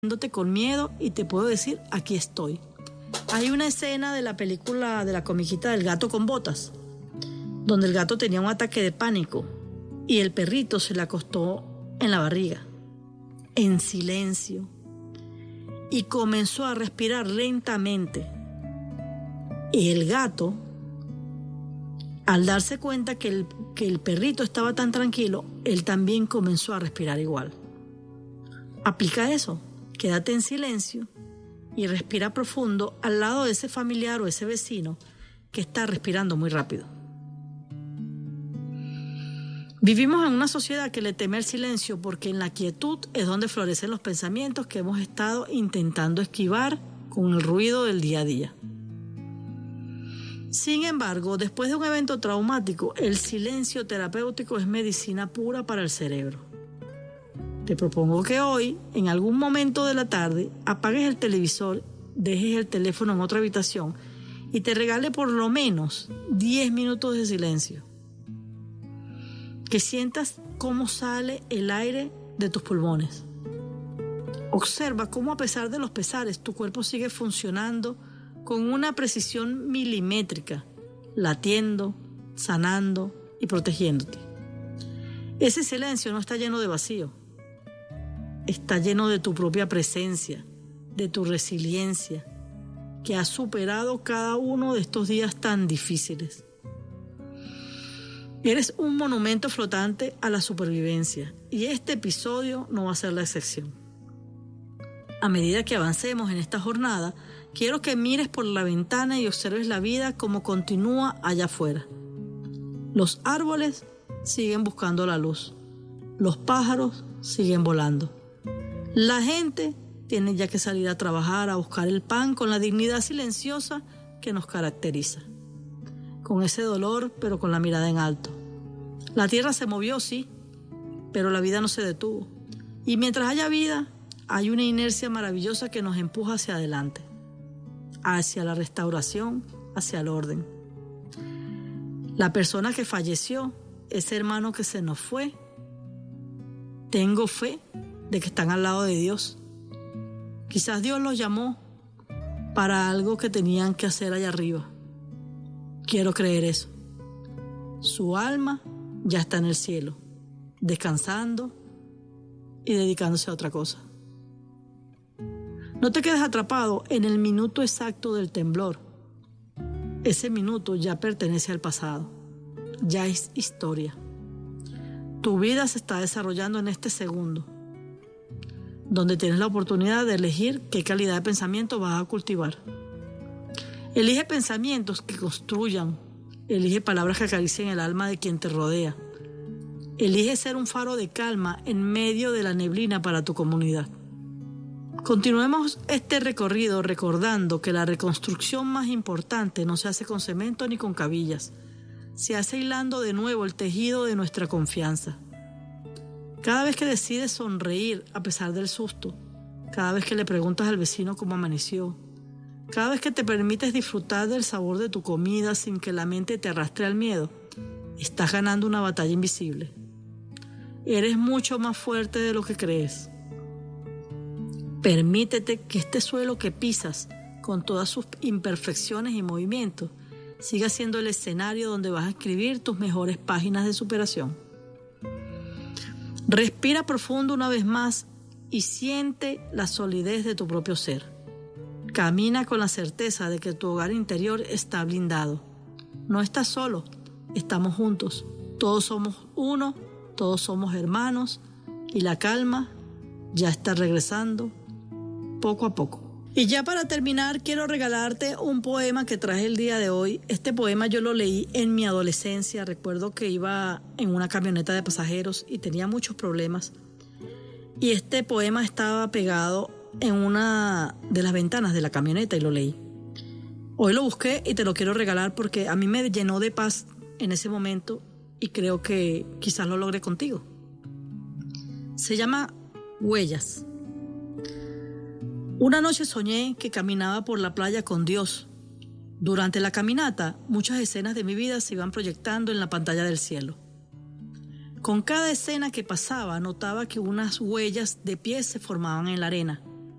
con miedo y te puedo decir, aquí estoy. Hay una escena de la película de la comiquita del gato con botas, donde el gato tenía un ataque de pánico y el perrito se le acostó en la barriga, en silencio, y comenzó a respirar lentamente. Y el gato, al darse cuenta que el perrito estaba tan tranquilo, él también comenzó a respirar igual. Aplica eso, quédate en silencio y respira profundo al lado de ese familiar o ese vecino que está respirando muy rápido. Vivimos en una sociedad que le teme el silencio porque en la quietud es donde florecen los pensamientos que hemos estado intentando esquivar con el ruido del día a día. Sin embargo, después de un evento traumático, el silencio terapéutico es medicina pura para el cerebro. Te propongo que hoy, en algún momento de la tarde, apagues el televisor, dejes el teléfono en otra habitación y te regale por lo menos 10 minutos de silencio. Que sientas cómo sale el aire de tus pulmones. Observa cómo a pesar de los pesares tu cuerpo sigue funcionando con una precisión milimétrica, latiendo, sanando y protegiéndote. Ese silencio no está lleno de vacío. Está lleno de tu propia presencia, de tu resiliencia, que ha superado cada uno de estos días tan difíciles. Eres un monumento flotante a la supervivencia y este episodio no va a ser la excepción. A medida que avancemos en esta jornada, quiero que mires por la ventana y observes la vida como continúa allá afuera. Los árboles siguen buscando la luz. Los pájaros siguen volando. La gente tiene ya que salir a trabajar, a buscar el pan con la dignidad silenciosa que nos caracteriza. Con ese dolor, pero con la mirada en alto. La tierra se movió, sí, pero la vida no se detuvo. Y mientras haya vida, hay una inercia maravillosa que nos empuja hacia adelante, hacia la restauración, hacia el orden. La persona que falleció, ese hermano que se nos fue, tengo fe de que están al lado de Dios. Quizás Dios los llamó para algo que tenían que hacer allá arriba. Quiero creer eso. Su alma ya está en el cielo, descansando y dedicándose a otra cosa. No te quedes atrapado en el minuto exacto del temblor. Ese minuto ya pertenece al pasado, ya es historia. Tu vida se está desarrollando en este segundo, donde tienes la oportunidad de elegir qué calidad de pensamiento vas a cultivar. Elige pensamientos que construyan, elige palabras que acaricien el alma de quien te rodea. Elige ser un faro de calma en medio de la neblina para tu comunidad. Continuemos este recorrido recordando que la reconstrucción más importante no se hace con cemento ni con cabillas. Se hace hilando de nuevo el tejido de nuestra confianza. Cada vez que decides sonreír a pesar del susto, cada vez que le preguntas al vecino cómo amaneció, cada vez que te permites disfrutar del sabor de tu comida sin que la mente te arrastre al miedo, estás ganando una batalla invisible. Eres mucho más fuerte de lo que crees. Permítete que este suelo que pisas, con todas sus imperfecciones y movimientos, siga siendo el escenario donde vas a escribir tus mejores páginas de superación. Respira profundo una vez más y siente la solidez de tu propio ser. Camina con la certeza de que tu hogar interior está blindado. No estás solo, estamos juntos. Todos somos uno, todos somos hermanos y la calma ya está regresando poco a poco. Y ya para terminar, quiero regalarte un poema que traje el día de hoy. Este poema yo lo leí en mi adolescencia. Recuerdo que iba en una camioneta de pasajeros y tenía muchos problemas. Y este poema estaba pegado en una de las ventanas de la camioneta y lo leí. Hoy lo busqué y te lo quiero regalar porque a mí me llenó de paz en ese momento y creo que quizás lo logré contigo. Se llama Huellas. Una noche soñé que caminaba por la playa con Dios. Durante la caminata, muchas escenas de mi vida se iban proyectando en la pantalla del cielo. Con cada escena que pasaba, notaba que unas huellas de pies se formaban en la arena.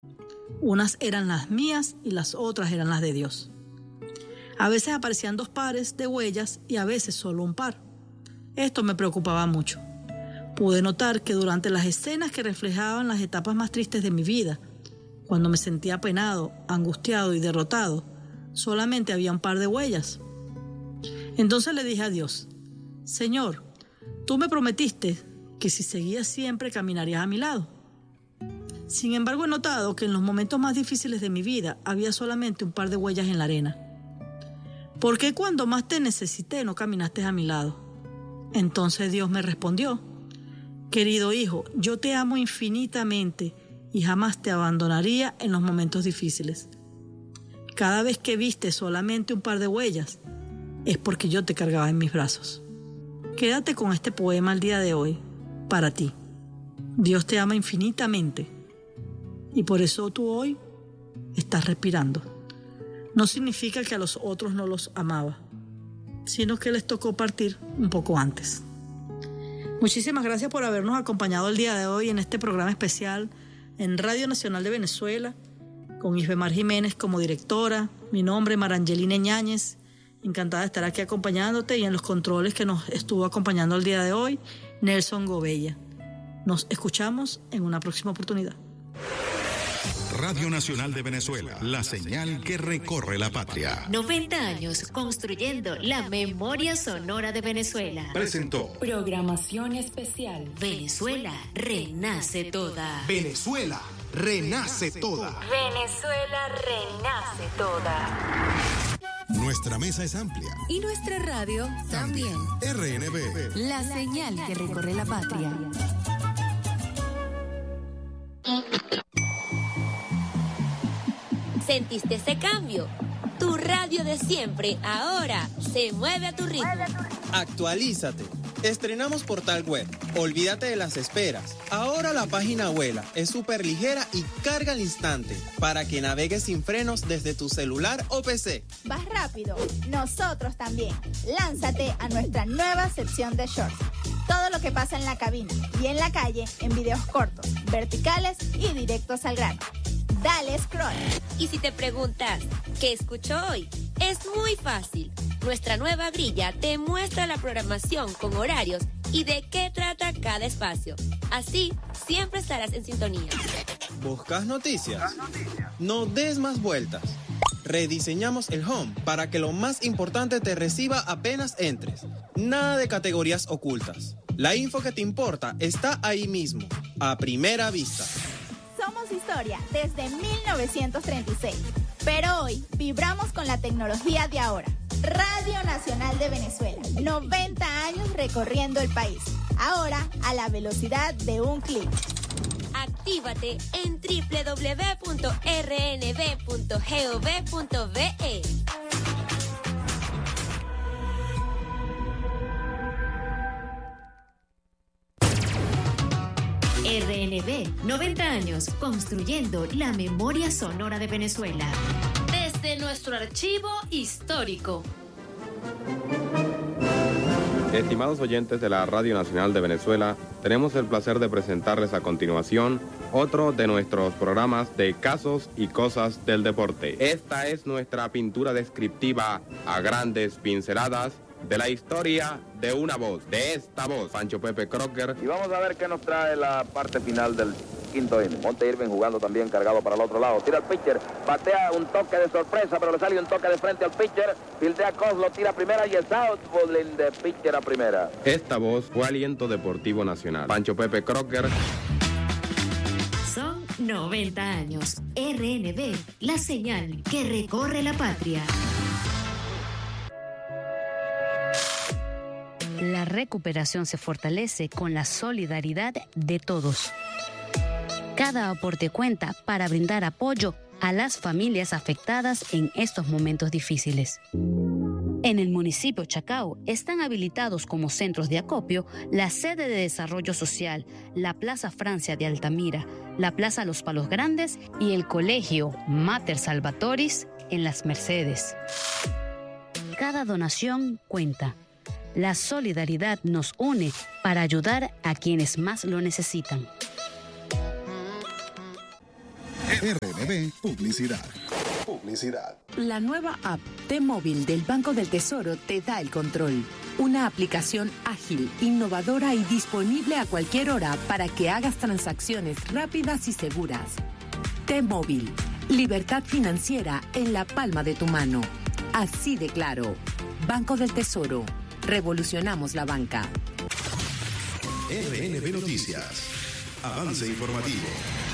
Unas eran las mías y las otras eran las de Dios. A veces aparecían 2 pares de huellas y a veces solo un par. Esto me preocupaba mucho. Pude notar que durante las escenas que reflejaban las etapas más tristes de mi vida, cuando me sentía apenado, angustiado y derrotado, solamente había un par de huellas. Entonces le dije a Dios: Señor, tú me prometiste que si seguías siempre caminarías a mi lado. Sin embargo, he notado que en los momentos más difíciles de mi vida había solamente un par de huellas en la arena. ¿Por qué cuando más te necesité no caminaste a mi lado? Entonces Dios me respondió: querido hijo, yo te amo infinitamente y jamás te abandonaría en los momentos difíciles. Cada vez que viste solamente un par de huellas, es porque yo te cargaba en mis brazos. Quédate con este poema el día de hoy, para ti. Dios te ama infinitamente y por eso tú hoy estás respirando. No significa que a los otros no los amaba, sino que les tocó partir un poco antes. Muchísimas gracias por habernos acompañado el día de hoy en este programa especial en Radio Nacional de Venezuela, con Isbemar Jiménez como directora. Mi nombre es Marangeline Ñáñez. Encantada de estar aquí acompañándote, y en los controles que nos estuvo acompañando el día de hoy, Nelson Gobella. Nos escuchamos en una próxima oportunidad. Radio Nacional de Venezuela, la señal que recorre la patria. 90 años construyendo la memoria sonora de Venezuela. Presentó programación especial. Venezuela renace toda. Venezuela renace toda. Venezuela renace toda. Nuestra mesa es amplia. Y nuestra radio también. RNB. La señal que recorre la patria. ¿Sentiste ese cambio? Tu radio de siempre ahora se mueve a tu ritmo. Actualízate. Estrenamos portal web. Olvídate de las esperas. Ahora la página vuela, es súper ligera y carga al instante para que navegues sin frenos desde tu celular o PC. ¿Vas rápido? Nosotros también. Lánzate a nuestra nueva sección de shorts. Todo lo que pasa en la cabina y en la calle en videos cortos, verticales y directos al grano. Dale scroll. Y si te preguntas, ¿qué escucho hoy? Es muy fácil. Nuestra nueva grilla te muestra la programación con horarios y de qué trata cada espacio. Así, siempre estarás en sintonía. ¿Buscas noticias? No des más vueltas. Rediseñamos el home para que lo más importante te reciba apenas entres. Nada de categorías ocultas. La info que te importa está ahí mismo, a primera vista. Somos historia desde 1936, pero hoy vibramos con la tecnología de ahora. Radio Nacional de Venezuela, 90 años recorriendo el país, ahora a la velocidad de un clic. Actívate en www.rnb.gov.be. RNB, 90 años construyendo la memoria sonora de Venezuela. Desde nuestro archivo histórico. Estimados oyentes de la Radio Nacional de Venezuela, tenemos el placer de presentarles a continuación otro de nuestros programas de casos y cosas del deporte. Esta es nuestra pintura descriptiva a grandes pinceladas de la historia de una voz, de esta voz, Pancho Pepe Crocker. Y vamos a ver qué nos trae la parte final del quinto inning. Monte Irving jugando también cargado para el otro lado. Tira el pitcher, batea un toque de sorpresa, pero le sale un toque de frente al pitcher. Fildea Coslo, tira primera y es out. Bowling de pitcher a primera. Esta voz fue Aliento Deportivo Nacional. Pancho Pepe Crocker. Son 90 años. RNB, la señal que recorre la patria. La recuperación se fortalece con la solidaridad de todos. Cada aporte cuenta para brindar apoyo a las familias afectadas en estos momentos difíciles. En el municipio Chacao están habilitados como centros de acopio la sede de desarrollo social, la Plaza Francia de Altamira, la Plaza Los Palos Grandes y el Colegio Mater Salvatoris en Las Mercedes. Cada donación cuenta. La solidaridad nos une para ayudar a quienes más lo necesitan. RNB Publicidad. La nueva app T-Móvil del Banco del Tesoro te da el control. Una aplicación ágil, innovadora y disponible a cualquier hora para que hagas transacciones rápidas y seguras. T-Móvil, libertad financiera en la palma de tu mano. Así de claro. Banco del Tesoro. Revolucionamos la banca. RNB Noticias. Avance informativo.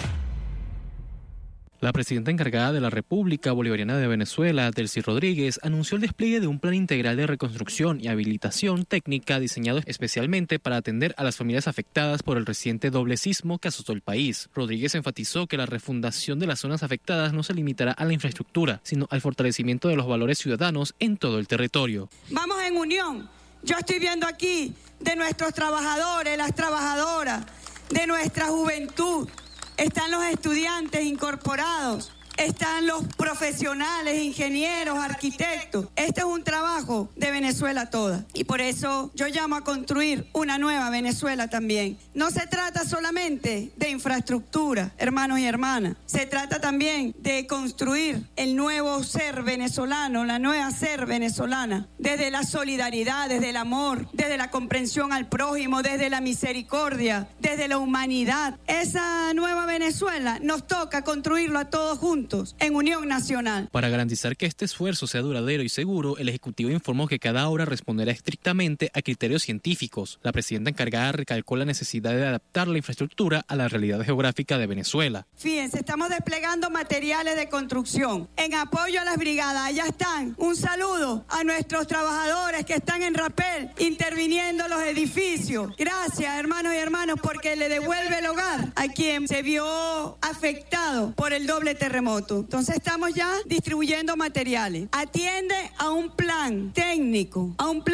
La presidenta encargada de la República Bolivariana de Venezuela, Delcy Rodríguez, anunció el despliegue de un plan integral de reconstrucción y habilitación técnica diseñado especialmente para atender a las familias afectadas por el reciente doble sismo que azotó el país. Rodríguez enfatizó que la refundación de las zonas afectadas no se limitará a la infraestructura, sino al fortalecimiento de los valores ciudadanos en todo el territorio. Vamos en unión. Yo estoy viendo aquí de nuestros trabajadores, las trabajadoras, de nuestra juventud. Están los estudiantes incorporados, están los profesionales, ingenieros, arquitectos. Este es un trabajo de Venezuela toda. Y por eso yo llamo a construir una nueva Venezuela también. No se trata solamente de infraestructura, hermanos y hermanas. Se trata también de construir el nuevo ser venezolano, la nueva ser venezolana. Desde la solidaridad, desde el amor, desde la comprensión al prójimo, desde la misericordia, desde la humanidad. Esa nueva Venezuela nos toca construirlo a todos juntos, en unión nacional. Para garantizar que este esfuerzo sea duradero y seguro, el Ejecutivo informó que cada obra responderá estrictamente a criterios científicos. La presidenta encargada recalcó la necesidad de adaptar la infraestructura a la realidad geográfica de Venezuela. Fíjense, estamos desplegando materiales de construcción en apoyo a las brigadas. Allá están. Un saludo a nuestros trabajadores que están en Rapel interviniendo los edificios. Gracias, hermanos y hermanas, porque le devuelve el hogar a quien se vio afectado por el doble terremoto. Entonces estamos ya distribuyendo materiales. Atiende a un plan técnico,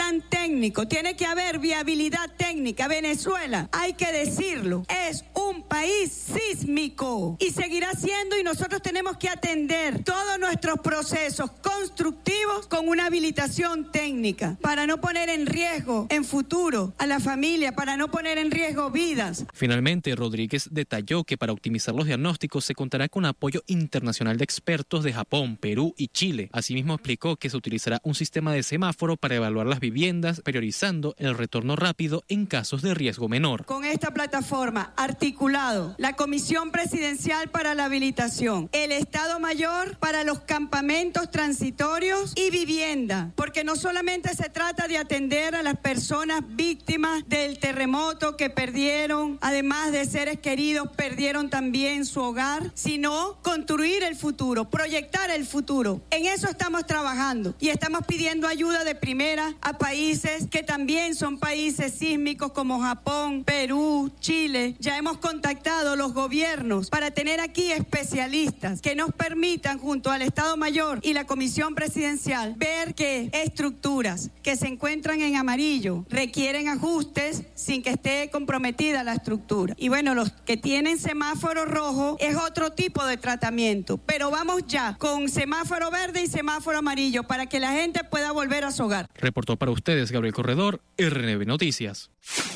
Tiene que haber viabilidad técnica. Venezuela, hay que decirlo, es un país sísmico y seguirá siendo, y nosotros tenemos que atender todos nuestros procesos constructivos con una habilitación técnica para no poner en riesgo en futuro a la familia, para no poner en riesgo vidas. Finalmente, Rodríguez detalló que para optimizar los diagnósticos se contará con apoyo internacional de expertos de Japón, Perú y Chile. Asimismo, explicó que se utilizará un sistema de semáforo para evaluar las viviendas, priorizando el retorno rápido en casos de riesgo menor. Con esta plataforma, articulado la Comisión Presidencial para la Habilitación, el Estado Mayor para los campamentos transitorios y vivienda, porque no solamente se trata de atender a las personas víctimas del terremoto que perdieron, además de seres queridos, perdieron también su hogar, sino construir el futuro, proyectar el futuro. En eso estamos trabajando y estamos pidiendo ayuda de primera a países que también son países sísmicos como Japón, Perú, Chile. Ya hemos contactado los gobiernos para tener aquí especialistas que nos permitan, junto al Estado Mayor y la Comisión Presidencial, ver que estructuras que se encuentran en amarillo requieren ajustes sin que esté comprometida la estructura. Y bueno, los que tienen semáforo rojo es otro tipo de tratamiento, pero vamos ya con semáforo verde y semáforo amarillo para que la gente pueda volver a su hogar. Reportó para ustedes Gabriel Corredor, RNB Noticias.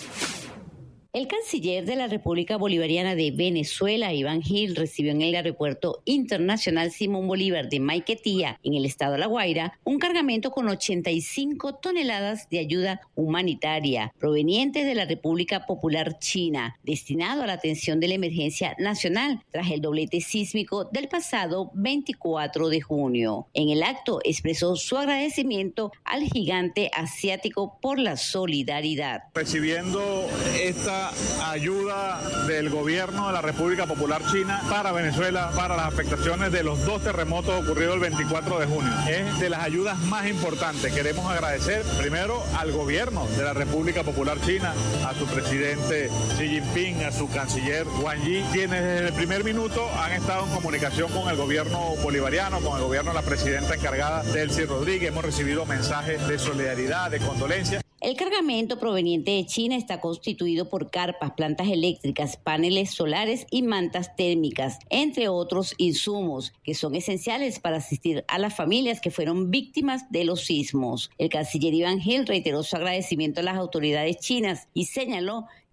El canciller de la República Bolivariana de Venezuela, Iván Gil, recibió en el Aeropuerto Internacional Simón Bolívar de Maiquetía, en el estado de La Guaira, un cargamento con 85 toneladas de ayuda humanitaria provenientes de la República Popular China, destinado a la atención de la emergencia nacional tras el doblete sísmico del pasado 24 de junio. En el acto expresó su agradecimiento al gigante asiático por la solidaridad. Recibiendo esta ayuda del gobierno de la República Popular China para Venezuela, para las afectaciones de los dos terremotos ocurridos el 24 de junio. Es de las ayudas más importantes. Queremos agradecer primero al gobierno de la República Popular China, a su presidente Xi Jinping, a su canciller Wang Yi, quienes desde el primer minuto han estado en comunicación con el gobierno bolivariano, con el gobierno de la presidenta encargada, Delcy Rodríguez. Hemos recibido mensajes de solidaridad, de condolencia. El cargamento proveniente de China está constituido por carpas, plantas eléctricas, paneles solares y mantas térmicas, entre otros insumos que son esenciales para asistir a las familias que fueron víctimas de los sismos. El canciller Iván Gil reiteró su agradecimiento a las autoridades chinas y señaló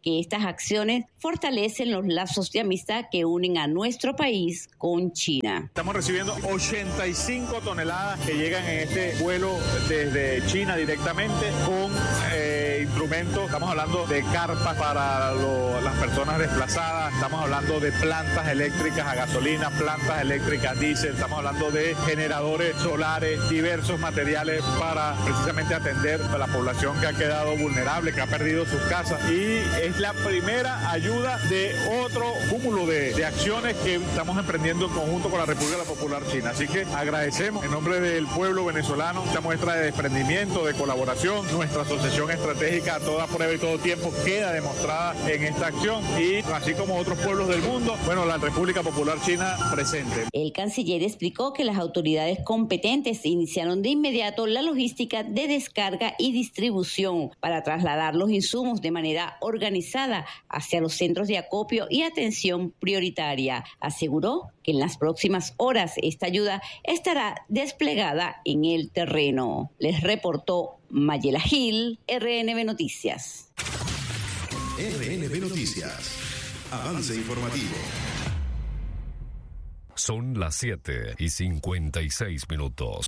que estas acciones fortalecen los lazos de amistad que unen a nuestro país con China. Estamos recibiendo 85 toneladas que llegan en este vuelo desde China directamente con instrumentos. Estamos hablando de carpas para las personas desplazadas, estamos hablando de plantas eléctricas a gasolina, plantas eléctricas diésel, estamos hablando de generadores solares, diversos materiales para precisamente atender a la población que ha quedado vulnerable, que ha perdido sus casas, y es la primera ayuda de otro cúmulo de acciones que estamos emprendiendo en conjunto con la República Popular China. Así que agradecemos en nombre del pueblo venezolano esta muestra de desprendimiento, de colaboración. Nuestra asociación estratégica a toda prueba y todo tiempo queda demostrada en esta acción, y así como otros pueblos del mundo, bueno, la República Popular China presente. El canciller explicó que las autoridades competentes iniciaron de inmediato la logística de descarga y distribución para trasladar los insumos de manera organizada hacia los centros de acopio y atención prioritaria. Aseguró que en las próximas horas esta ayuda estará desplegada en el terreno. Les reportó Mayela Gil, RNB Noticias. RNB Noticias. Avance informativo. Son las 7:56.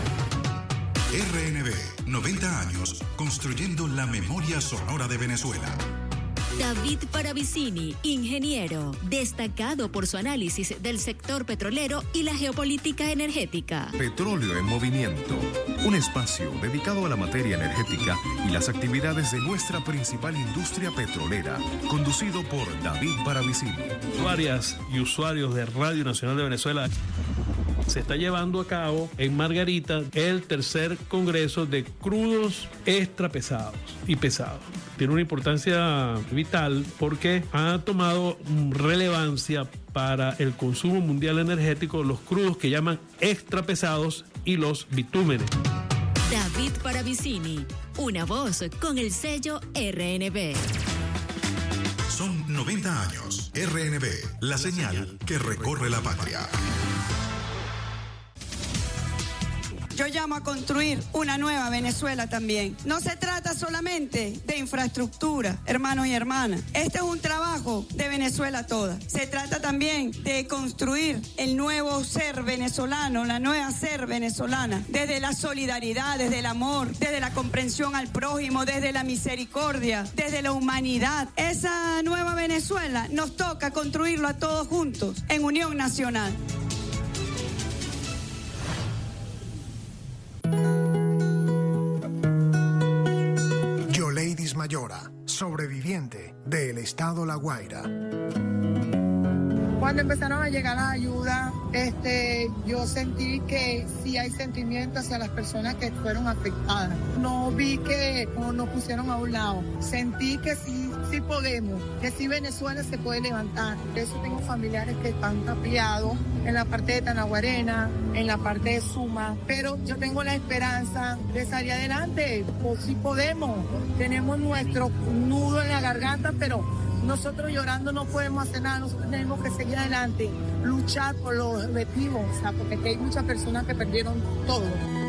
RNB, 90 años construyendo la memoria sonora de Venezuela. David Paravicini, ingeniero, destacado por su análisis del sector petrolero y la geopolítica energética. Petróleo en Movimiento, un espacio dedicado a la materia energética y las actividades de nuestra principal industria petrolera, conducido por David Paravicini. Usuarias y usuarios de Radio Nacional de Venezuela, se está llevando a cabo en Margarita el tercer congreso de crudos extra pesados y pesados. Tiene una importancia vital porque ha tomado relevancia para el consumo mundial energético los crudos que llaman extra pesados y los bitúmenes. David Paravicini, una voz con el sello RNB. Son 90 años. RNB, la señal que recorre la patria. Yo llamo a construir una nueva Venezuela también. No se trata solamente de infraestructura, hermanos y hermanas. Este es un trabajo de Venezuela toda. Se trata también de construir el nuevo ser venezolano, la nueva ser venezolana, desde la solidaridad, desde el amor, desde la comprensión al prójimo, desde la misericordia, desde la humanidad. Esa nueva Venezuela nos toca construirlo a todos juntos, en unión nacional. Yoleidis Mayora, sobreviviente del estado La Guaira. Cuando empezaron a llegar la ayuda, yo sentí que sí hay sentimiento hacia las personas que fueron afectadas. No vi que nos pusieron a un lado. Sentí que sí podemos, que sí Venezuela se puede levantar. Por eso tengo familiares que están tapiados en la parte de Tanaguarena, en la parte de Suma. Pero yo tengo la esperanza de salir adelante. Pues sí podemos. Tenemos nuestro nudo en la garganta, pero nosotros llorando no podemos hacer nada. Nosotros tenemos que seguir adelante, luchar por los objetivos, o sea, porque hay muchas personas que perdieron todo.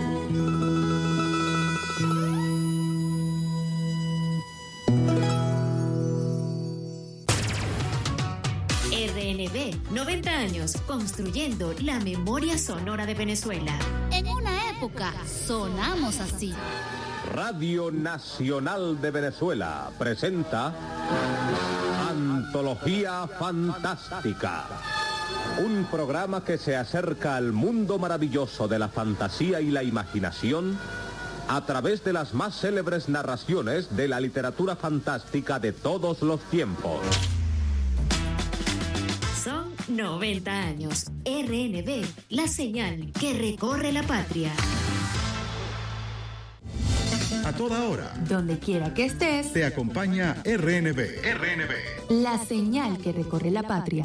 RNB, 90 años construyendo la memoria sonora de Venezuela. En una época sonamos así. Radio Nacional de Venezuela presenta Antología Fantástica, un programa que se acerca al mundo maravilloso de la fantasía y la imaginación a través de las más célebres narraciones de la literatura fantástica de todos los tiempos. Son 90 años. RNB, la señal que recorre la patria. A toda hora, donde quiera que estés, te acompaña RNB. La señal que recorre la patria.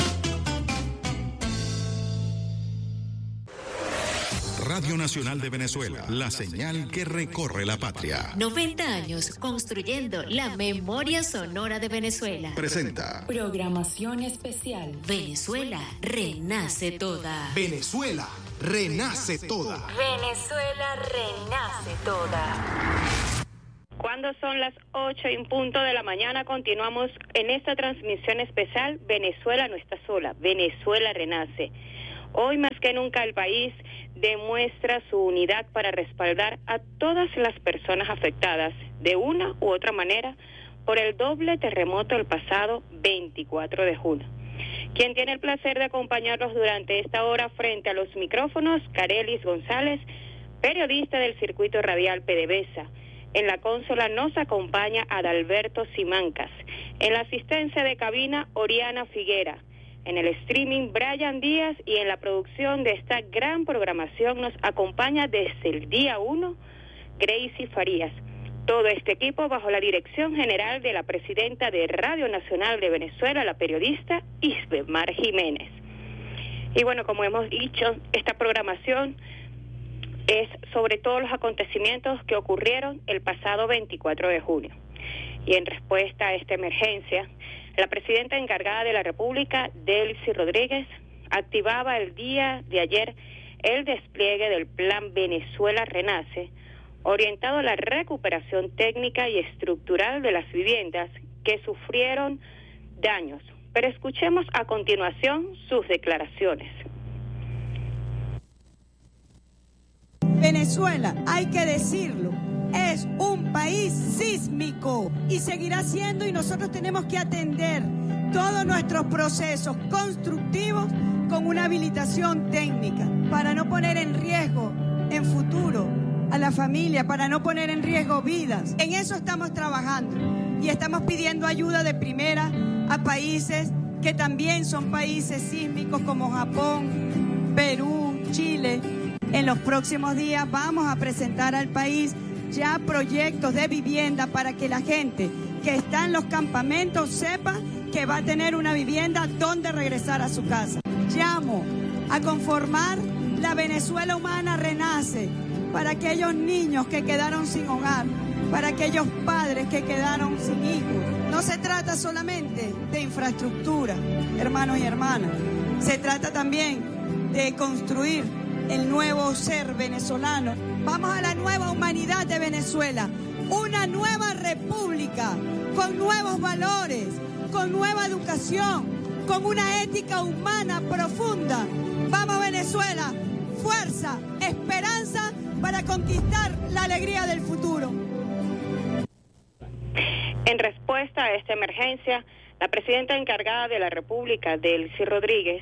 Radio Nacional de Venezuela, la señal que recorre la patria. 90 años construyendo la memoria sonora de Venezuela. Presenta programación especial. Venezuela renace toda. Venezuela renace toda. Venezuela renace toda. Cuando son las 8:00 a.m, continuamos en esta transmisión especial Venezuela no está sola, Venezuela renace. Hoy más que nunca el país demuestra su unidad para respaldar a todas las personas afectadas de una u otra manera por el doble terremoto el pasado 24 de junio. Quien tiene el placer de acompañarlos durante esta hora frente a los micrófonos, Carelis González, periodista del circuito radial PDVSA. En la consola nos acompaña Adalberto Simancas. En la asistencia de cabina, Oriana Figuera. En el streaming, Brian Díaz. Y en la producción de esta gran programación nos acompaña desde el día 1, Gracie Farías. Todo este equipo bajo la dirección general de la presidenta de Radio Nacional de Venezuela, la periodista Isbemar Jiménez. Y bueno, como hemos dicho, esta programación es sobre todos los acontecimientos que ocurrieron el pasado 24 de junio. Y en respuesta a esta emergencia, la presidenta encargada de la República, Delcy Rodríguez, activaba el día de ayer el despliegue del Plan Venezuela Renace, orientado a la recuperación técnica y estructural de las viviendas que sufrieron daños. Pero escuchemos a continuación sus declaraciones. Venezuela, hay que decirlo, es un país sísmico y seguirá siendo, y nosotros tenemos que atender todos nuestros procesos constructivos con una habilitación técnica para no poner en riesgo en futuro a la familia, para no poner en riesgo vidas. En eso estamos trabajando y estamos pidiendo ayuda de primera a países que también son países sísmicos como Japón, Perú, Chile. En los próximos días vamos a presentar al país ya proyectos de vivienda para que la gente que está en los campamentos sepa que va a tener una vivienda donde regresar a su casa. Llamo a conformar la Venezuela Humana Renace para aquellos niños que quedaron sin hogar, para aquellos padres que quedaron sin hijos. No se trata solamente de infraestructura, hermanos y hermanas. Se trata también de construir el nuevo ser venezolano. Vamos a la nueva humanidad de Venezuela, una nueva república con nuevos valores, con nueva educación, con una ética humana profunda. Vamos Venezuela, fuerza, esperanza para conquistar la alegría del futuro. En respuesta a esta emergencia, la presidenta encargada de la República, Delcy Rodríguez,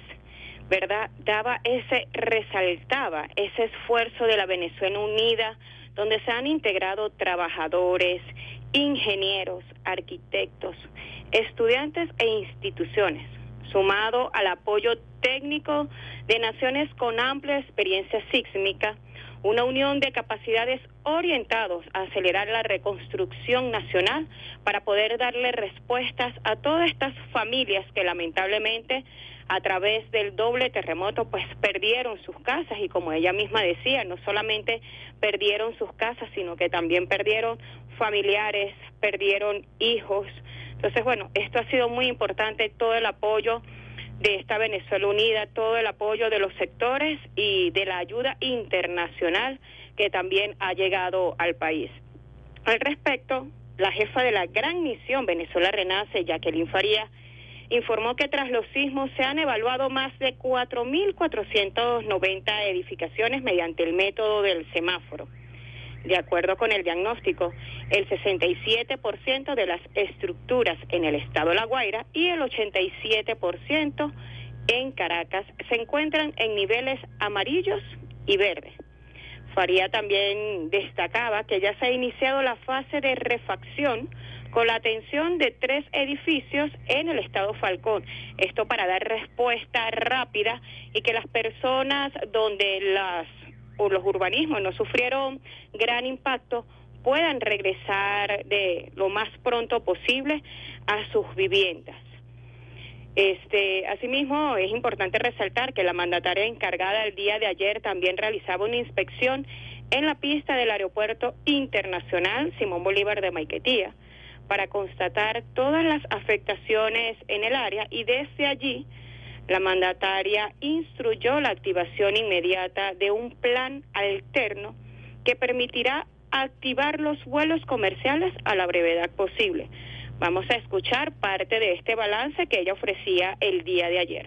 resaltaba ese esfuerzo de la Venezuela unida, donde se han integrado trabajadores, ingenieros, arquitectos, estudiantes e instituciones, sumado al apoyo técnico de naciones con amplia experiencia sísmica, una unión de capacidades orientados a acelerar la reconstrucción nacional para poder darle respuestas a todas estas familias que lamentablemente a través del doble terremoto pues perdieron sus casas, y como ella misma decía, no solamente perdieron sus casas, sino que también perdieron familiares, perdieron hijos. Entonces, bueno, esto ha sido muy importante, todo el apoyo de esta Venezuela unida, todo el apoyo de los sectores y de la ayuda internacional que también ha llegado al país. Al respecto, la jefa de la Gran Misión Venezuela Renace, Jacqueline Farías, informó que tras los sismos se han evaluado más de 4.490 edificaciones mediante el método del semáforo. De acuerdo con el diagnóstico, el 67% de las estructuras en el estado La Guaira y el 87% en Caracas se encuentran en niveles amarillos y verdes. Faría también destacaba que ya se ha iniciado la fase de refacción con la atención de 3 edificios en el estado Falcón. Esto para dar respuesta rápida y que las personas donde los urbanismos no sufrieron gran impacto puedan regresar de lo más pronto posible a sus viviendas. Asimismo, es importante resaltar que la mandataria encargada el día de ayer también realizaba una inspección en la pista del Aeropuerto Internacional Simón Bolívar de Maiquetía para constatar todas las afectaciones en el área, y desde allí la mandataria instruyó la activación inmediata de un plan alterno que permitirá activar los vuelos comerciales a la brevedad posible. Vamos a escuchar parte de este balance que ella ofrecía el día de ayer.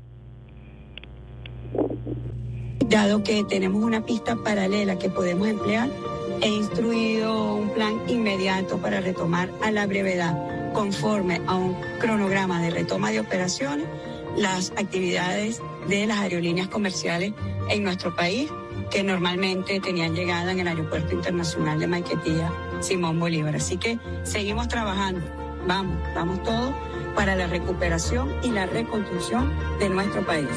Dado que tenemos una pista paralela que podemos emplear, he instruido un plan inmediato para retomar a la brevedad, conforme a un cronograma de retoma de operaciones, las actividades de las aerolíneas comerciales en nuestro país, que normalmente tenían llegada en el Aeropuerto Internacional de Maiquetía Simón Bolívar. Así que seguimos trabajando, vamos todos para la recuperación y la reconstrucción de nuestro país.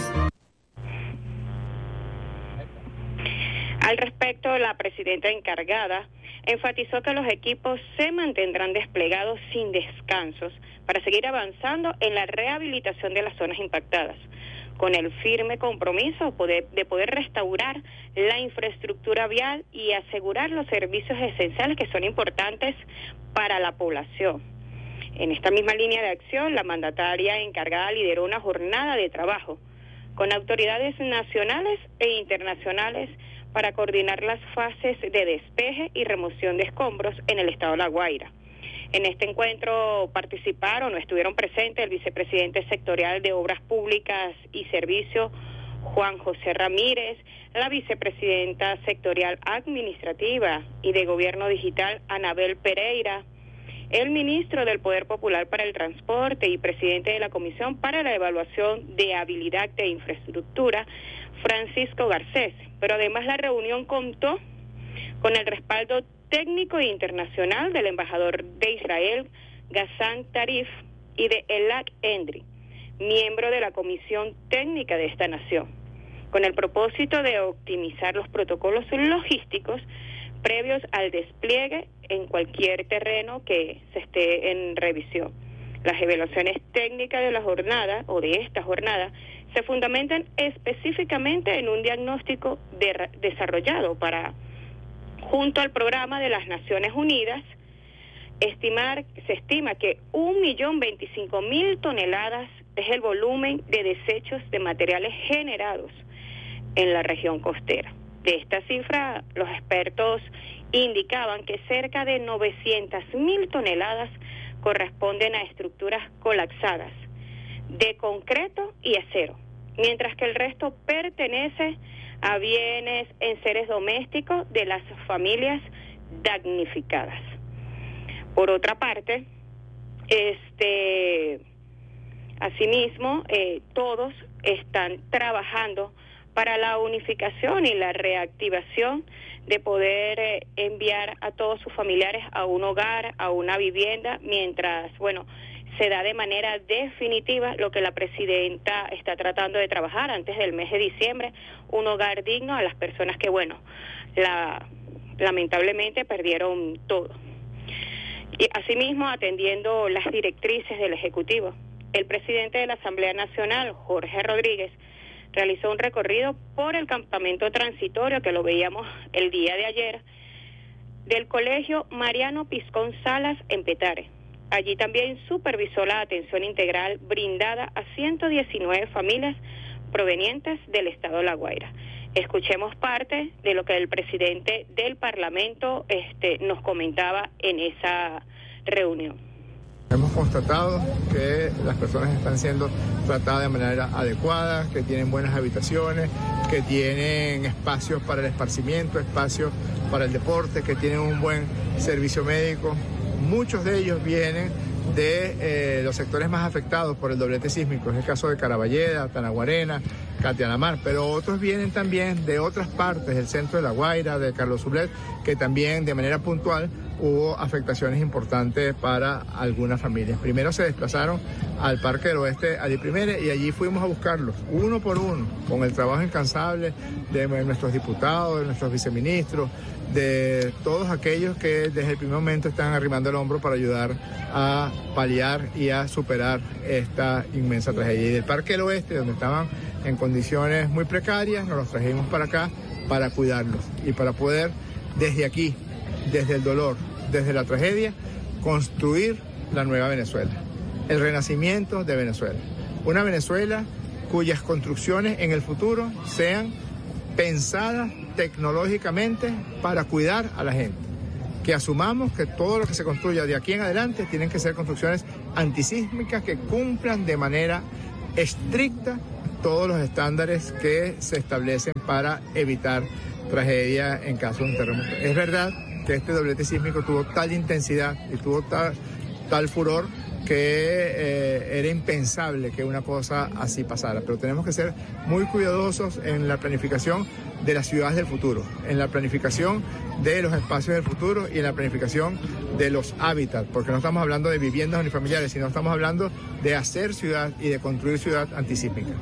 Al respecto, la presidenta encargada enfatizó que los equipos se mantendrán desplegados sin descansos para seguir avanzando en la rehabilitación de las zonas impactadas, con el firme compromiso de poder restaurar la infraestructura vial y asegurar los servicios esenciales que son importantes para la población. En esta misma línea de acción, la mandataria encargada lideró una jornada de trabajo con autoridades nacionales e internacionales para coordinar las fases de despeje y remoción de escombros en el estado de La Guaira. En este encuentro participaron o estuvieron presentes el vicepresidente sectorial de Obras Públicas y Servicios, Juan José Ramírez, la vicepresidenta sectorial administrativa y de Gobierno Digital, Anabel Pereira, el ministro del Poder Popular para el Transporte y presidente de la Comisión para la Evaluación de Habilidad de Infraestructura, Francisco Garcés. Pero además la reunión contó con el respaldo técnico e internacional del embajador de Israel, Ghassan Tarif, y de Elak Endri, miembro de la Comisión Técnica de esta nación, con el propósito de optimizar los protocolos logísticos previos al despliegue en cualquier terreno que se esté en revisión. Las evaluaciones técnicas de la jornada o de esta jornada se fundamentan específicamente en un diagnóstico desarrollado junto al programa de las Naciones Unidas. Se estima que 1.025.000 toneladas es el volumen de desechos de materiales generados en la región costera. De esta cifra, los expertos indicaban que cerca de 900.000 toneladas corresponden a estructuras colapsadas de concreto y acero, mientras que el resto pertenece a bienes en seres domésticos de las familias damnificadas. Por otra parte, asimismo, todos están trabajando para la unificación y la reactivación de poder enviar a todos sus familiares a un hogar, a una vivienda, mientras, se da de manera definitiva lo que la presidenta está tratando de trabajar antes del mes de diciembre, un hogar digno a las personas que, lamentablemente perdieron todo. Y asimismo, atendiendo las directrices del Ejecutivo, el presidente de la Asamblea Nacional, Jorge Rodríguez, realizó un recorrido por el campamento transitorio, que lo veíamos el día de ayer, del Colegio Mariano Piscón Salas en Petare. Allí también supervisó la atención integral brindada a 119 familias provenientes del estado de La Guaira. Escuchemos parte de lo que el presidente del Parlamento nos comentaba en esa reunión. Hemos constatado que las personas están siendo tratadas de manera adecuada, que tienen buenas habitaciones, que tienen espacios para el esparcimiento, espacios para el deporte, que tienen un buen servicio médico. Muchos de ellos vienen de los sectores más afectados por el doblete sísmico, es el caso de Caraballeda, Tanaguarena, Catianamar, pero otros vienen también de otras partes del centro de La Guaira, de Carlos Sublet, que también de manera puntual hubo afectaciones importantes para algunas familias. Primero se desplazaron al Parque del Oeste, allí primero, y allí fuimos a buscarlos, uno por uno, con el trabajo incansable de nuestros diputados, de nuestros viceministros, de todos aquellos que desde el primer momento están arrimando el hombro para ayudar a paliar y a superar esta inmensa tragedia. Y del Parque del Oeste, donde estaban en condiciones muy precarias, nos los trajimos para acá para cuidarlos y para poder desde aquí, desde el dolor, desde la tragedia, construir la nueva Venezuela, el renacimiento de Venezuela. Una Venezuela cuyas construcciones en el futuro sean pensadas tecnológicamente para cuidar a la gente. que asumamos que todo lo que se construya de aquí en adelante tienen que ser construcciones antisísmicas que cumplan de manera estricta todos los estándares que se establecen para evitar tragedia en caso de un terremoto. Es verdad que este doblete sísmico tuvo tal intensidad y tuvo tal furor que era impensable que una cosa así pasara, pero tenemos que ser muy cuidadosos en la planificación de las ciudades del futuro, en la planificación de los espacios del futuro y en la planificación de los hábitats, porque no estamos hablando de viviendas unifamiliares, sino estamos hablando de hacer ciudad y de construir ciudad antisísmica.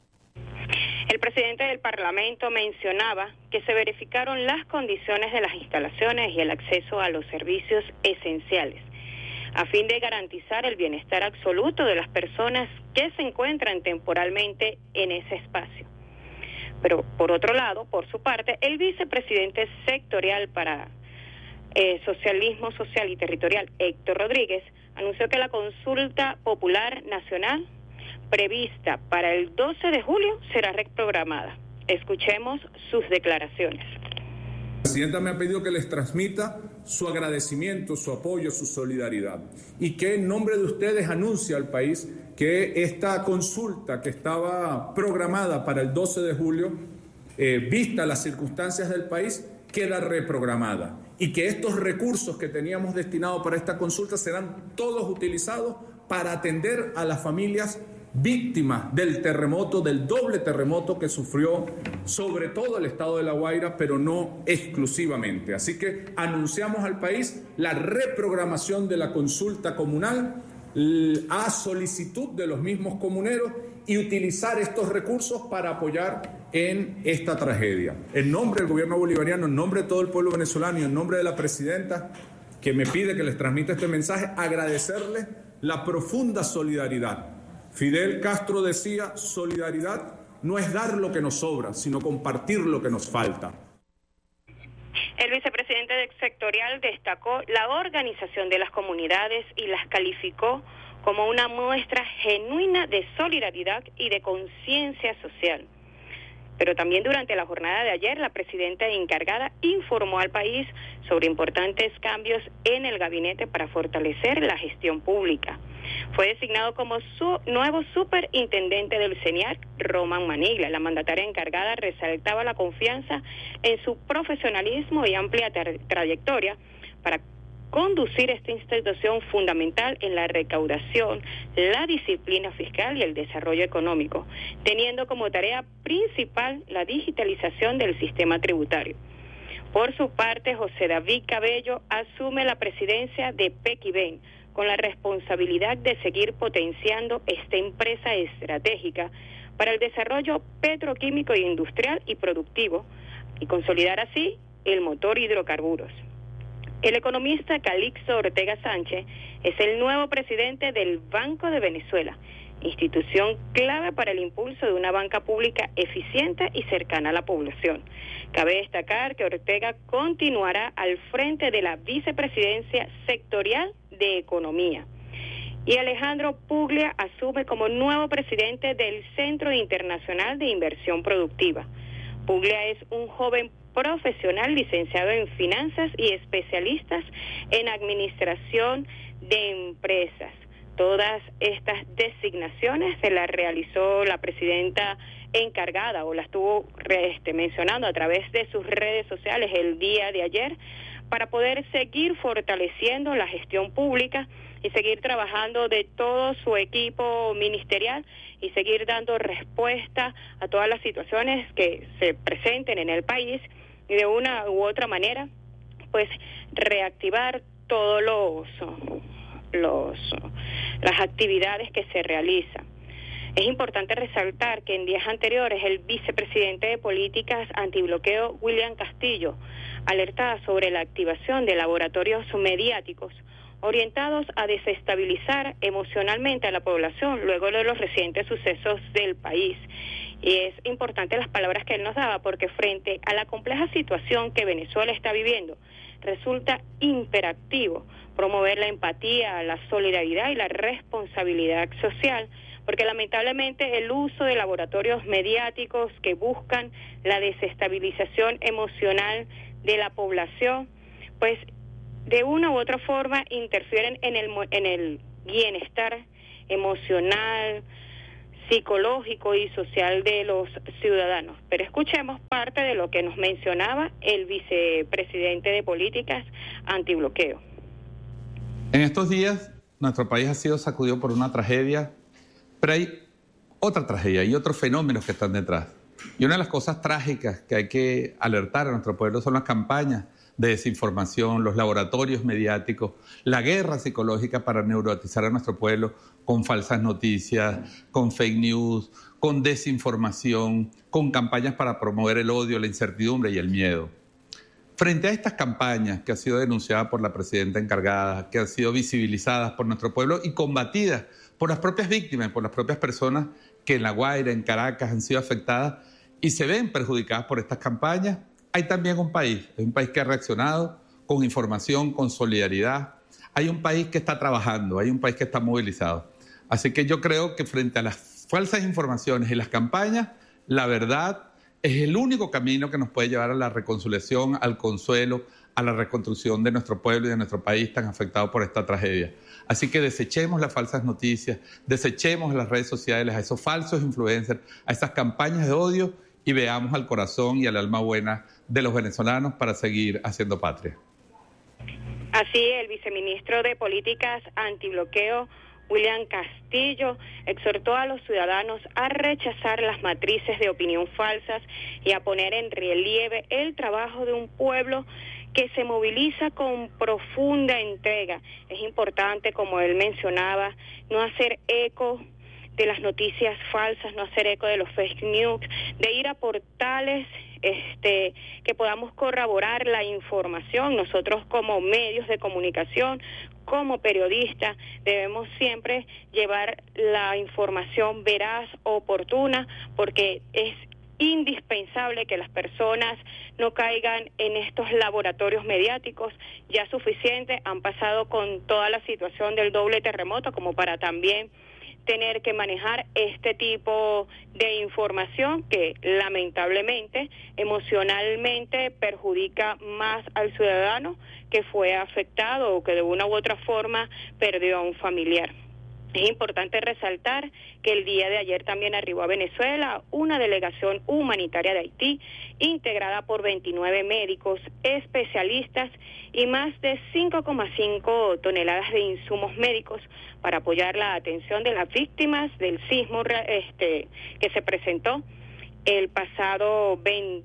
El presidente del Parlamento mencionaba que se verificaron las condiciones de las instalaciones y el acceso a los servicios esenciales, a fin de garantizar el bienestar absoluto de las personas que se encuentran temporalmente en ese espacio. Pero, por otro lado, por su parte, el vicepresidente sectorial para Socialismo Social y Territorial, Héctor Rodríguez, anunció que la consulta popular nacional prevista para el 12 de julio será reprogramada. Escuchemos sus declaraciones. La presidenta me ha pedido que les transmita su agradecimiento, su apoyo, su solidaridad y que en nombre de ustedes anuncie al país que esta consulta que estaba programada para el 12 de julio, vista las circunstancias del país, queda reprogramada y que estos recursos que teníamos destinados para esta consulta serán todos utilizados para atender a las familias víctimas del terremoto, del doble terremoto que sufrió sobre todo el estado de La Guaira, pero no exclusivamente. Así que anunciamos al país la reprogramación de la consulta comunal a solicitud de los mismos comuneros y utilizar estos recursos para apoyar en esta tragedia. En nombre del gobierno bolivariano, en nombre de todo el pueblo venezolano y en nombre de la presidenta, que me pide que les transmita este mensaje, agradecerles la profunda solidaridad. Fidel Castro decía, solidaridad no es dar lo que nos sobra, sino compartir lo que nos falta. El vicepresidente sectorial destacó la organización de las comunidades y las calificó como una muestra genuina de solidaridad y de conciencia social. Pero también durante la jornada de ayer, la presidenta encargada informó al país sobre importantes cambios en el gabinete para fortalecer la gestión pública. Fue designado como su nuevo superintendente del CENIAR, Román Manigla. La mandataria encargada resaltaba la confianza en su profesionalismo y amplia trayectoria para conducir esta institución fundamental en la recaudación, la disciplina fiscal y el desarrollo económico, teniendo como tarea principal la digitalización del sistema tributario. Por su parte, José David Cabello asume la presidencia de PEC-IBEN con la responsabilidad de seguir potenciando esta empresa estratégica para el desarrollo petroquímico e industrial y productivo y consolidar así el motor hidrocarburos. El economista Calixto Ortega Sánchez es el nuevo presidente del Banco de Venezuela, institución clave para el impulso de una banca pública eficiente y cercana a la población. Cabe destacar que Ortega continuará al frente de la vicepresidencia sectorial de Economía. Y Alejandro Puglia asume como nuevo presidente del Centro Internacional de Inversión Productiva. Puglia es un joven profesional licenciado en finanzas y especialistas en administración de empresas. Todas estas designaciones se las realizó la presidenta encargada o las estuvo mencionando a través de sus redes sociales el día de ayer para poder seguir fortaleciendo la gestión pública y seguir trabajando de todo su equipo ministerial y seguir dando respuesta a todas las situaciones que se presenten en el país y de una u otra manera pues reactivar todos las actividades que se realizan. Es importante resaltar que en días anteriores el vicepresidente de Políticas Antibloqueo, William Castillo, alertaba sobre la activación de laboratorios mediáticos orientados a desestabilizar emocionalmente a la población luego de los recientes sucesos del país. Y es importante las palabras que él nos daba, porque frente a la compleja situación que Venezuela está viviendo, resulta imperativo promover la empatía, la solidaridad y la responsabilidad social, porque lamentablemente el uso de laboratorios mediáticos que buscan la desestabilización emocional de la población, pues de una u otra forma interfieren en el bienestar emocional, psicológico y social de los ciudadanos. Pero escuchemos parte de lo que nos mencionaba el vicepresidente de Políticas Antibloqueo. En estos días, nuestro país ha sido sacudido por una tragedia, pero hay otra tragedia y otros fenómenos que están detrás. Y una de las cosas trágicas que hay que alertar a nuestro pueblo son las campañas de desinformación, los laboratorios mediáticos, la guerra psicológica para neurotizar a nuestro pueblo con falsas noticias, con fake news, con desinformación, con campañas para promover el odio, la incertidumbre y el miedo. Frente a estas campañas que han sido denunciadas por la presidenta encargada, que han sido visibilizadas por nuestro pueblo y combatidas por las propias víctimas, por las propias personas que en La Guaira, en Caracas, han sido afectadas y se ven perjudicadas por estas campañas, hay también un país que ha reaccionado con información, con solidaridad. Hay un país que está trabajando, hay un país que está movilizado. Así que yo creo que frente a las falsas informaciones y las campañas, la verdad es el único camino que nos puede llevar a la reconciliación, al consuelo, a la reconstrucción de nuestro pueblo y de nuestro país tan afectado por esta tragedia. Así que desechemos las falsas noticias, desechemos las redes sociales, a esos falsos influencers, a esas campañas de odio y veamos al corazón y al alma buena de los venezolanos para seguir haciendo patria. Así, el viceministro de Políticas Antibloqueo, William Castillo, exhortó a los ciudadanos a rechazar las matrices de opinión falsas y a poner en relieve el trabajo de un pueblo que se moviliza con profunda entrega. Es importante, como él mencionaba, no hacer eco de las noticias falsas, no hacer eco de los fake news, de ir a portales que podamos corroborar la información. Nosotros como medios de comunicación, como periodistas, debemos siempre llevar la información veraz, oportuna, porque es indispensable que las personas no caigan en estos laboratorios mediáticos. Ya suficiente han pasado con toda la situación del doble terremoto como para también tener que manejar este tipo de información que lamentablemente emocionalmente perjudica más al ciudadano que fue afectado o que de una u otra forma perdió a un familiar. Es importante resaltar que el día de ayer también arribó a Venezuela una delegación humanitaria de Haití integrada por 29 médicos, especialistas y más de 5,5 toneladas de insumos médicos para apoyar la atención de las víctimas del sismo que se presentó el pasado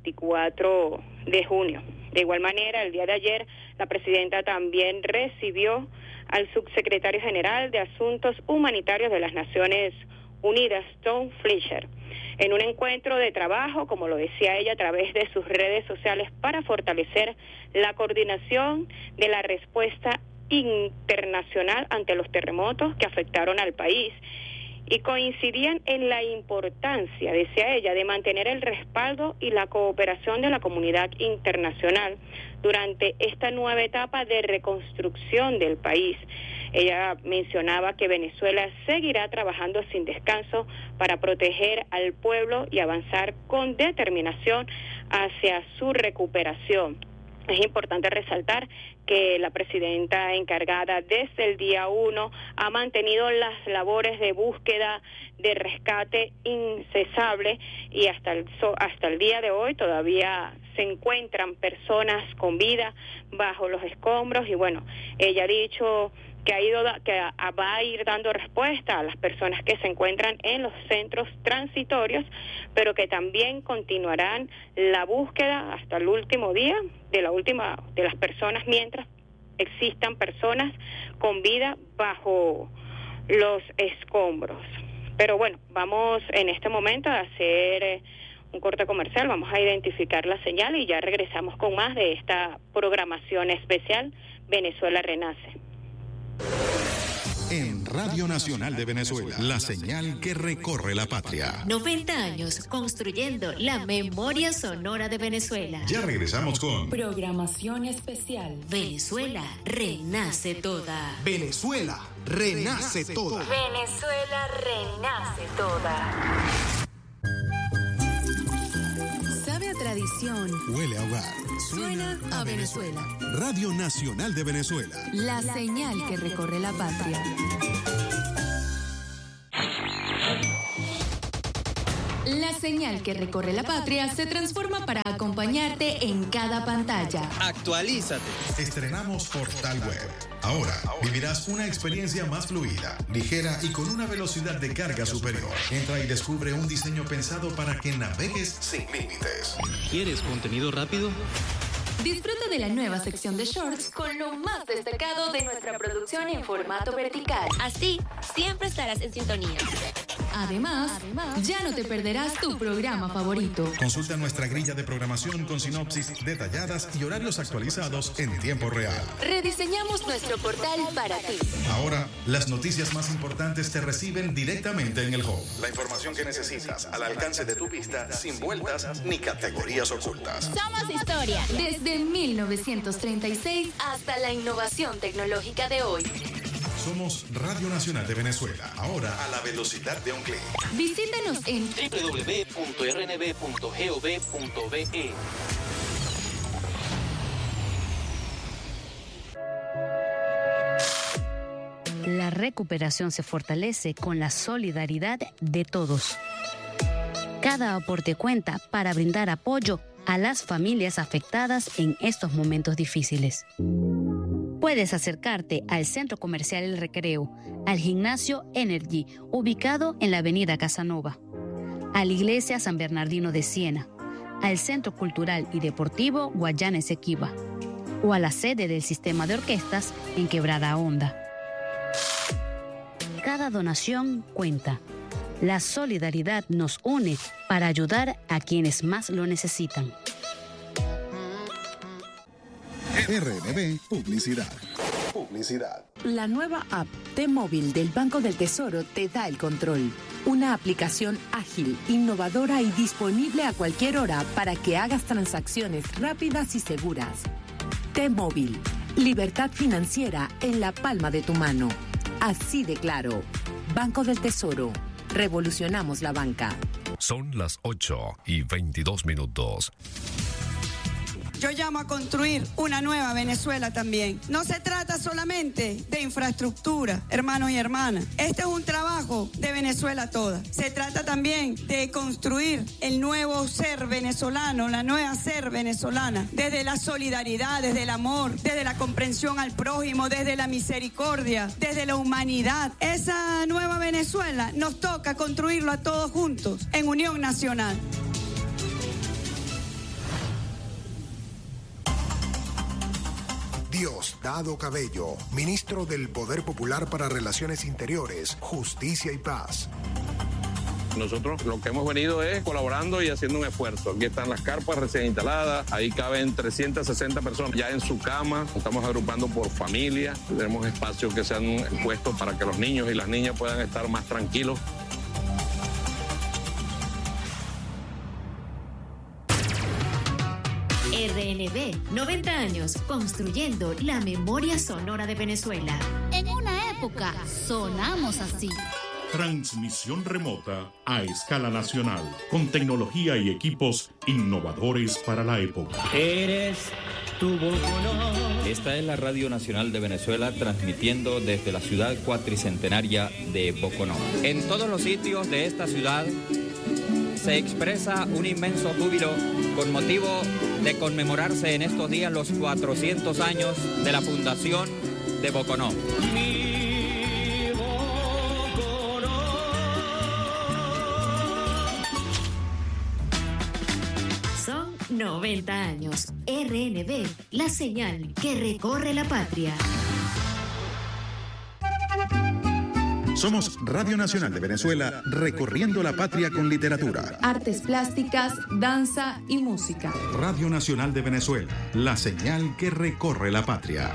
24 de junio. De igual manera, el día de ayer la presidenta también recibió al subsecretario general de Asuntos Humanitarios de las Naciones Unidas, Tom Fletcher, en un encuentro de trabajo, como lo decía ella, a través de sus redes sociales para fortalecer la coordinación de la respuesta internacional ante los terremotos que afectaron al país. Y coincidían en la importancia, decía ella, de mantener el respaldo y la cooperación de la comunidad internacional durante esta nueva etapa de reconstrucción del país. Ella mencionaba que Venezuela seguirá trabajando sin descanso para proteger al pueblo y avanzar con determinación hacia su recuperación. Es importante resaltar que la presidenta encargada desde el día 1 ha mantenido las labores de búsqueda, de rescate incesable y hasta el día de hoy todavía se encuentran personas con vida bajo los escombros y bueno, ella ha dicho que va a ir dando respuesta a las personas que se encuentran en los centros transitorios, pero que también continuarán la búsqueda hasta el último día de las personas mientras existan personas con vida bajo los escombros. Pero bueno, vamos en este momento a hacer un corte comercial, vamos a identificar la señal y ya regresamos con más de esta programación especial Venezuela Renace. En Radio Nacional de Venezuela, la señal que recorre la patria. 90 años construyendo la memoria sonora de Venezuela. Ya regresamos con programación especial. Venezuela renace toda. Venezuela renace toda. Venezuela renace toda. tradición. Huele a hogar. Suena a Venezuela. Radio Nacional de Venezuela. La señal que recorre la patria. La señal que recorre la patria se transforma para acompañarte en cada pantalla. Actualízate. Estrenamos Portal Web. Ahora vivirás una experiencia más fluida, ligera y con una velocidad de carga superior. Entra y descubre un diseño pensado para que navegues sin límites. ¿Quieres contenido rápido? Disfruta de la nueva sección de Shorts con lo más destacado de nuestra producción en formato vertical. Así, siempre estarás en sintonía. Además, ya no te perderás tu programa favorito. Consulta nuestra grilla de programación con sinopsis detalladas y horarios actualizados en tiempo real. Rediseñamos nuestro portal para ti. Ahora, las noticias más importantes te reciben directamente en el home. La información que necesitas al alcance de tu vista, sin vueltas ni categorías ocultas. Somos historia. Desde 1936 hasta la innovación tecnológica de hoy. Somos Radio Nacional de Venezuela, ahora a la velocidad de un clic. Visítanos en www.rnb.gov.be. La recuperación se fortalece con la solidaridad de todos. Cada aporte cuenta para brindar apoyo a las familias afectadas en estos momentos difíciles. Puedes acercarte al Centro Comercial El Recreo, al Gimnasio Energy, ubicado en la Avenida Casanova, a la Iglesia San Bernardino de Siena, al Centro Cultural y Deportivo Guayana Esequiba, o a la sede del Sistema de Orquestas en Quebrada Honda. Cada donación cuenta. La solidaridad nos une para ayudar a quienes más lo necesitan. RNB Publicidad. La nueva app T-Móvil del Banco del Tesoro te da el control. Una aplicación ágil, innovadora y disponible a cualquier hora para que hagas transacciones rápidas y seguras. T-Móvil. Libertad financiera en la palma de tu mano. Así de claro. Banco del Tesoro. Revolucionamos la banca. Son las 8:22. Yo llamo a construir una nueva Venezuela también. No se trata solamente de infraestructura, hermanos y hermanas. Este es un trabajo de Venezuela toda. Se trata también de construir el nuevo ser venezolano, la nueva ser venezolana, desde la solidaridad, desde el amor, desde la comprensión al prójimo, desde la misericordia, desde la humanidad. Esa nueva Venezuela nos toca construirlo a todos juntos, en unión nacional. Diosdado Cabello, ministro del Poder Popular para Relaciones Interiores, Justicia y Paz. Nosotros lo que hemos venido es colaborando y haciendo un esfuerzo. Aquí están las carpas recién instaladas, ahí caben 360 personas ya en su cama. Estamos agrupando por familia, tenemos espacios que se han puesto para que los niños y las niñas puedan estar más tranquilos. RNB, 90 años construyendo la memoria sonora de Venezuela. En una época sonamos así. Transmisión remota a escala nacional, con tecnología y equipos innovadores para la época. Eres tu Boconó. Esta es la Radio Nacional de Venezuela, transmitiendo desde la ciudad cuatricentenaria de Boconó. En todos los sitios de esta ciudad se expresa un inmenso júbilo con motivo de conmemorarse en estos días los 400 años de la fundación de Boconó. Mi Boconó. Son 90 años. RNB, la señal que recorre la patria. Somos Radio Nacional de Venezuela, recorriendo la patria con literatura. Artes plásticas, danza y música. Radio Nacional de Venezuela, la señal que recorre la patria.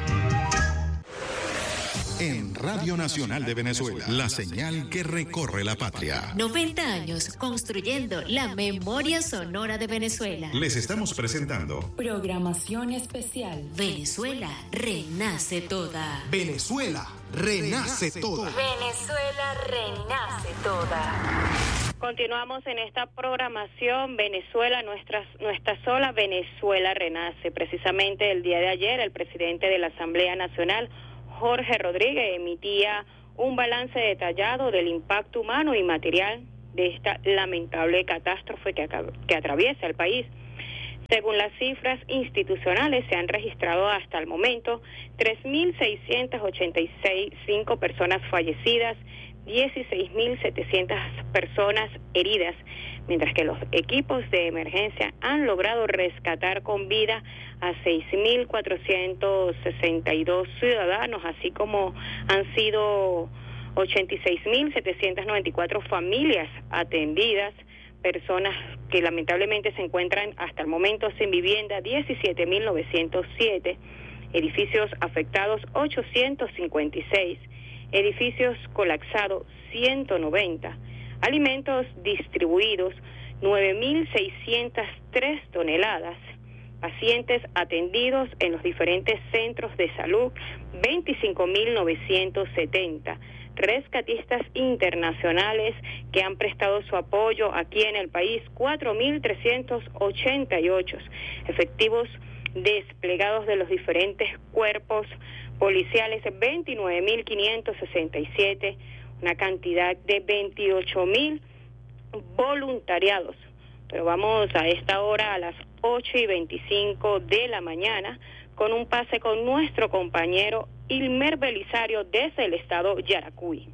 En Radio Nacional de Venezuela, la señal que recorre la patria. 90 años construyendo la memoria sonora de Venezuela. Les estamos presentando Programación especial. Venezuela renace toda. Venezuela renace toda. Venezuela renace toda. Continuamos en esta programación Venezuela, nuestra sola Venezuela renace. Precisamente el día de ayer el presidente de la Asamblea Nacional, Jorge Rodríguez, emitía un balance detallado del impacto humano y material de esta lamentable catástrofe que atraviesa el país. Según las cifras institucionales, se han registrado hasta el momento 3.685 personas fallecidas, 16.700 personas heridas, mientras que los equipos de emergencia han logrado rescatar con vida a 6.462 ciudadanos, así como han sido 86.794 familias atendidas, personas que lamentablemente se encuentran hasta el momento sin vivienda, 17.907, edificios afectados 856, edificios colapsados 190, alimentos distribuidos 9.603 toneladas, pacientes atendidos en los diferentes centros de salud 25.970, rescatistas internacionales que han prestado su apoyo aquí en el país 4.388, efectivos desplegados de los diferentes cuerpos policiales 29.567, una cantidad de 28.000 voluntariados. Pero vamos a esta hora a las 8:25 de la mañana con un pase con nuestro compañero Ilmer Belisario desde el estado Yaracuy.